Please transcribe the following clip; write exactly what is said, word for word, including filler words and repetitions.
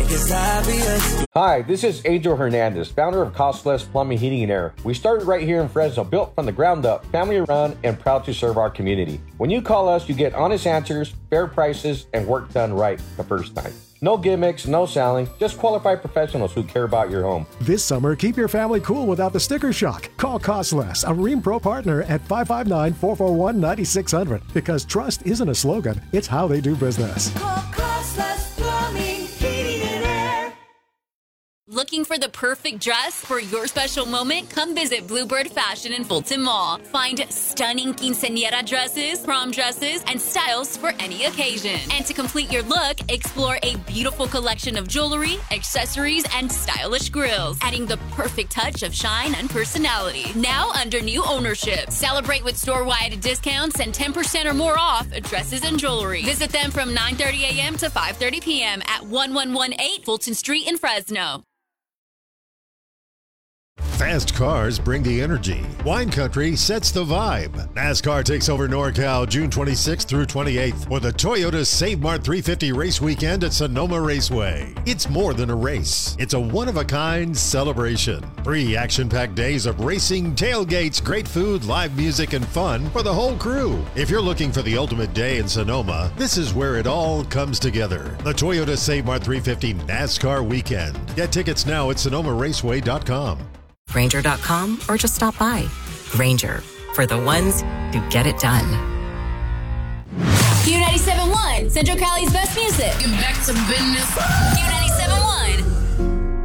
make us happier. Hi, this is Angel Hernandez, founder of Costless Plumbing, Heating, and Air. We started right here in Fresno, built from the ground up, family run, and proud to serve our community. When you call us, you get honest answers, fair prices, and work done right the first time. No gimmicks, no selling, just qualified professionals who care about your home. This summer, keep your family cool without the sticker shock. Call Costless, a Rheem Pro partner at five five nine, four four one, nine six zero zero because trust isn't a slogan, it's how they do business. Call Costless Plumbing, Heating, and Air. Looking for the perfect dress for your special moment? Come visit Bluebird Fashion in Fulton Mall. Find stunning quinceañera dresses, prom dresses, and styles for any occasion. And to complete your look, explore a beautiful collection of jewelry, accessories, and stylish grills, adding the perfect touch of shine and personality. Now under new ownership. Celebrate with store-wide discounts and ten percent or more off dresses and jewelry. Visit them from nine thirty a.m. to five thirty p.m. at one one one eight Fulton Street in Fresno. Fast cars bring the energy. Wine Country sets the vibe. NASCAR takes over NorCal June twenty-sixth through twenty-eighth for the Toyota Save Mart three fifty race weekend at Sonoma Raceway. It's more than a race. It's a one-of-a-kind celebration. Three action-packed days of racing, tailgates, great food, live music, and fun for the whole crew. If you're looking for the ultimate day in Sonoma, this is where it all comes together. The Toyota Save Mart three fifty NASCAR weekend. Get tickets now at sonoma raceway dot com. Grainger dot com or just stop by. Grainger, for the ones who get it done. Q ninety-seven point one, Central Cali's best music. Get back to business. Q ninety-seven